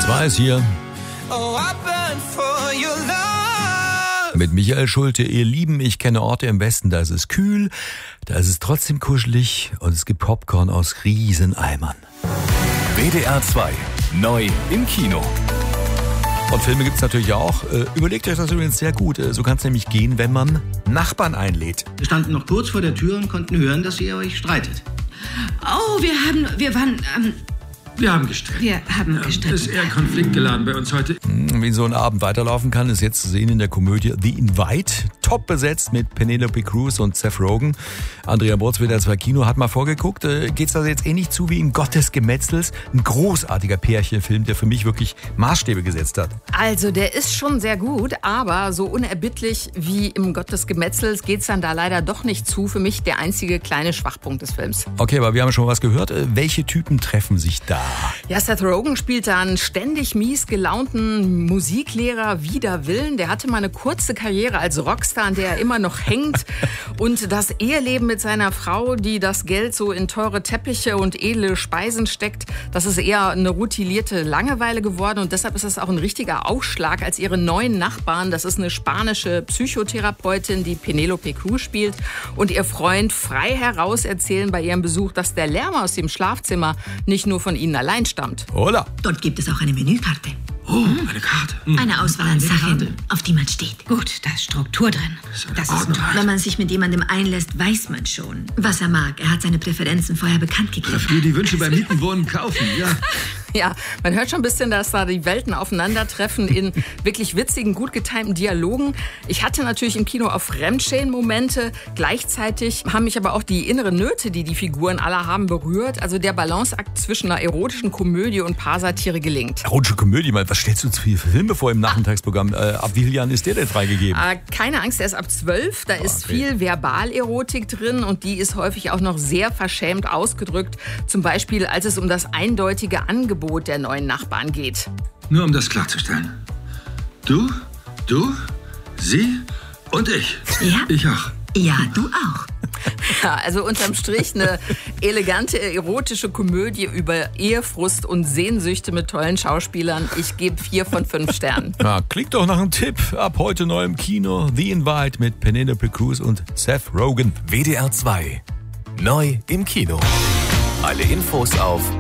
2 ist hier. Mit Michael Schulte, ihr Lieben, ich kenne Orte im Westen, da ist es kühl, da ist es trotzdem kuschelig und es gibt Popcorn aus Rieseneimern. WDR 2, neu im Kino. Und Filme gibt's natürlich auch. Überlegt euch das übrigens sehr gut. So kann es nämlich gehen, wenn man Nachbarn einlädt. Wir standen noch kurz vor der Tür und konnten hören, dass ihr euch streitet. Oh, wir haben gestritten. Ist eher konfliktgeladen bei uns heute. Wie so ein Abend weiterlaufen kann, ist jetzt zu sehen in der Komödie The Invite. Top besetzt mit Penelope Cruz und Seth Rogen. Andrea Burz, WDR 2 Kino, hat mal vorgeguckt. Geht's da jetzt ähnlich zu wie in Gott des Gemetzels? Ein großartiger Pärchenfilm, der für mich wirklich Maßstäbe gesetzt hat. Also der ist schon sehr gut, aber so unerbittlich wie im Gott des Gemetzels geht's dann da leider doch nicht zu. Für mich der einzige kleine Schwachpunkt des Films. Okay, aber wir haben schon was gehört. Welche Typen treffen sich da? Ja, Seth Rogen spielt da einen ständig mies gelaunten Musiklehrer wider Willen. Der hatte mal eine kurze Karriere als Rockstar, an der er immer noch hängt. Und das Eheleben mit seiner Frau, die das Geld so in teure Teppiche und edle Speisen steckt, das ist eher eine routinierte Langeweile geworden. Und deshalb ist es auch ein richtiger Ausschlag, als ihre neuen Nachbarn, das ist eine spanische Psychotherapeutin, die Penelope Cruz spielt, und ihr Freund frei heraus erzählen bei ihrem Besuch, dass der Lärm aus dem Schlafzimmer nicht nur von ihnen allein stammt. Hola. Dort gibt es auch eine Menükarte. Oh, eine Karte. Eine Auswahl an Sachen, auf die man steht. Gut, da ist Struktur drin. Das ist gut. Wenn man sich mit jemandem einlässt, weiß man schon, was er mag. Er hat seine Präferenzen vorher bekannt gegeben. Darf dir die Wünsche beim Mieten, Wohnen, kaufen, ja. Ja, man hört schon ein bisschen, dass da die Welten aufeinandertreffen in wirklich witzigen, gut getimten Dialogen. Ich hatte natürlich im Kino auch Fremdschämen-Momente. Gleichzeitig haben mich aber auch die inneren Nöte, die die Figuren alle haben, berührt. Also der Balanceakt zwischen einer erotischen Komödie und Paarsatire gelingt. Erotische Komödie, was stellst du für Filme vor im Nachmittagsprogramm? Ab wie vielen Jahren ist der denn freigegeben? Keine Angst, er ist ab 12. Da ist viel Verbalerotik drin und die ist häufig auch noch sehr verschämt ausgedrückt. Zum Beispiel, als es um das eindeutige Angebot der neuen Nachbarn geht. Nur um das klarzustellen. Du, sie und ich. Ja? Ich auch. Ja, du auch. Ja, also unterm Strich eine elegante, erotische Komödie über Ehefrust und Sehnsüchte mit tollen Schauspielern. Ich gebe 4 von 5 Sternen. Ja, klingt doch nach einem Tipp. Ab heute neu im Kino. The Invite mit Penelope Cruz und Seth Rogen. WDR 2, neu im Kino. Alle Infos auf